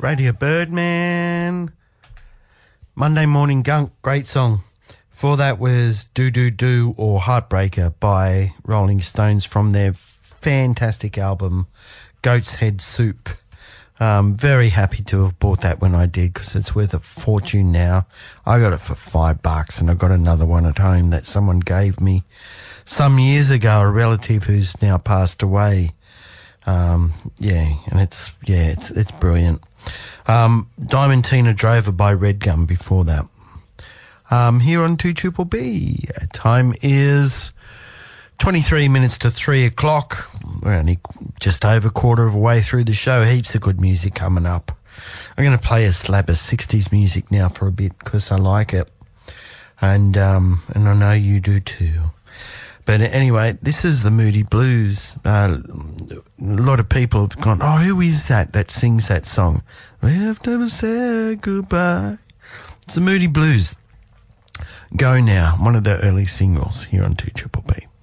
Radio Birdman. Monday Morning Gunk, great song. Before that was Do Do Do or Heartbreaker by Rolling Stones from their fantastic album Goat's Head Soup. Very happy to have bought that when I did because it's worth a fortune now. I got it for $5 and I've got another one at home that someone gave me some years ago, a relative who's now passed away. And it's brilliant. Diamond Tina Drover by Red Gum before that. Here on 2BBB, time is 23 minutes to 3 o'clock. We're only just over a quarter of a way through the show. Heaps of good music coming up. I'm going to play a slab of 60s music now for a bit because I like it. And I know you do too. But anyway, this is the Moody Blues. A lot of people have gone, oh, who is that sings that song? We have never said goodbye. It's the Moody Blues. Go Now, one of their early singles here on 2BBB.